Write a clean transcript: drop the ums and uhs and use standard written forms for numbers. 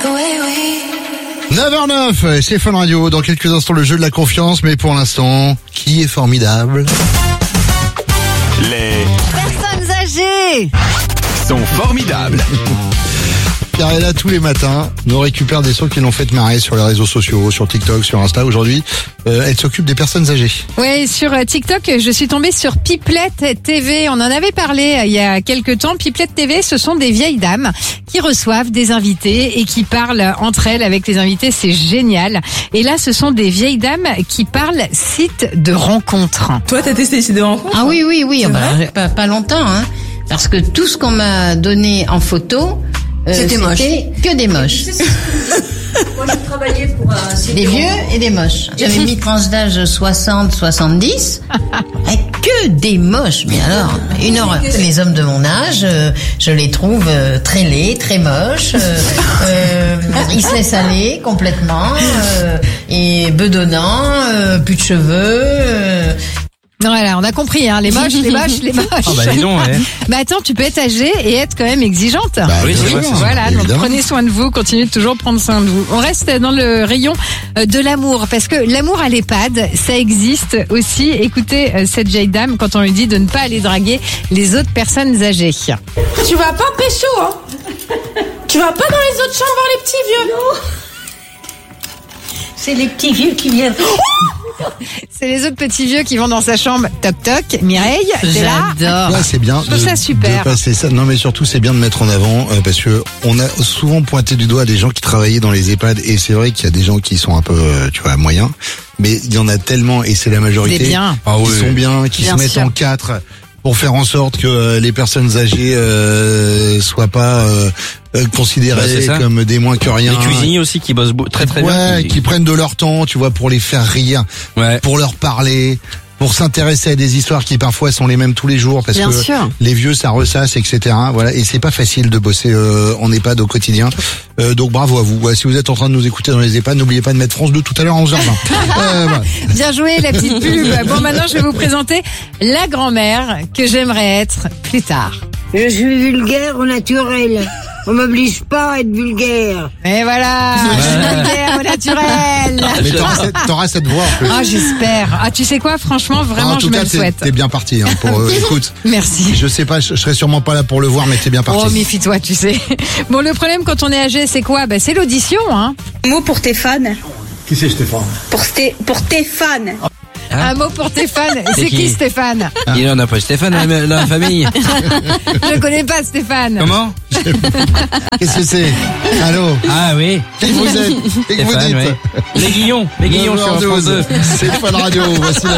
9h09, c'est Fun Radio. Dans quelques instants, le jeu de la confiance. Mais pour l'instant, qui est formidable? Les Personnes âgées sont formidables. Car elle est là tous les matins, nous récupère des sons qui l'ont fait marrer sur les réseaux sociaux, sur TikTok, sur Insta. Aujourd'hui, elle s'occupe des personnes âgées. Oui, sur TikTok, je suis tombée sur Pipelette TV. On en avait parlé il y a quelques temps. Pipelette TV, ce sont des vieilles dames qui reçoivent des invités et qui parlent entre elles avec les invités. C'est génial. Et là, ce sont des vieilles dames qui parlent sites de rencontres. Toi, t'as testé les sites de rencontres? Ah oui, pas longtemps, hein. Parce que tout ce qu'on m'a donné en photo, c'était que des moches. Moi, j'ai travaillé pour un site Des vieux et des moches. J'avais mis tranche d'âge 60-70, avec que des moches. Mais alors, une horreur. Les hommes de mon âge, je les trouve très laids, très moches. Ils se laissent aller complètement, et bedonnants, plus de cheveux. Voilà, on a compris, hein, les moches, les moches, les moches. Ah bah dis donc, ouais. Mais attends, tu peux être âgée et être quand même exigeante. Bah oui, c'est vrai, Voilà, donc évidemment. prenez soin de vous, continuez de toujours prendre soin de vous. On reste dans le rayon de l'amour, parce que l'amour à l'EHPAD, ça existe aussi. Écoutez cette vieille dame quand on lui dit de ne pas aller draguer les autres personnes âgées. Tu vas pas pécho, hein? Tu vas pas dans les autres chambres voir les petits vieux? Non. C'est les petits vieux qui viennent. C'est les autres petits vieux qui vont dans sa chambre. Toc toc, Mireille, t'es là? J'adore. Là, c'est bien. Je trouve ça super. De passer ça. Non, mais surtout, c'est bien de mettre en avant, parce que on a souvent pointé du doigt des gens qui travaillaient dans les EHPAD, et c'est vrai qu'il y a des gens qui sont un peu, tu vois, moyens. Mais il y en a tellement, et c'est la majorité, Des biens. qui sont bien, qui Bien se mettent sûr. en quatre pour faire en sorte que les personnes âgées soient pas considérées Bah, c'est ça. comme des moins que rien. Les cuisiniers aussi qui bossent très très bien. Ouais, qui prennent de leur temps, tu vois, pour les faire rire, Ouais. pour leur parler, pour s'intéresser à des histoires qui parfois sont les mêmes tous les jours, parce Bien que sûr. les vieux ça ressasse, etc. Voilà, et c'est pas facile de bosser en EHPAD au quotidien. Donc bravo à vous. Ouais, si vous êtes en train de nous écouter dans les EHPAD, n'oubliez pas de mettre France 2 tout à l'heure à 11h20. Voilà. Bien joué, la petite pub. Bon, maintenant, je vais vous présenter la grand-mère que j'aimerais être plus tard. Je suis vulgaire au naturel. On m'oblige pas à être vulgaire. Et voilà, je suis vulgaire au naturel. Mais t'auras cette voix en plus. Ah, j'espère. Ah, tu sais quoi, franchement, vraiment, en tout je me cas, le souhaite. t'es bien parti. Hein, pour, écoute, Merci. je sais pas, je serai sûrement pas là pour le voir, mais t'es bien parti. Oh, méfie-toi, tu sais. Bon, le problème quand on est âgé, c'est quoi? Bah, c'est l'audition, hein. Un mot pour tes fans. Qui c'est Stéphane? Pour tes fans. Un mot pour Stéphane. C'est qui, qui Stéphane? Il en a pas Stéphane dans la famille. Je connais pas Stéphane. Comment? Qu'est-ce que c'est? Allô? Ah oui. Qui vous êtes? Et que vous Stéphane, dites? ouais. Les Guillons sur France 2. C'est Fun Radio. Voici la